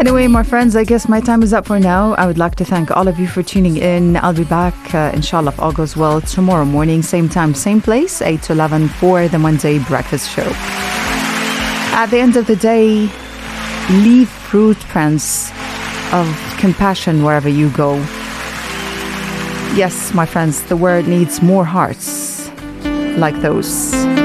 Anyway, my friends, I guess my time is up for now. I would like to thank all of you for tuning in. I'll be back, inshallah, if all goes well, tomorrow morning, same time, same place, 8 to 11 for the Monday Breakfast Show. At the end of the day, leave footprints of compassion wherever you go. Yes, my friends, the world needs more hearts like those.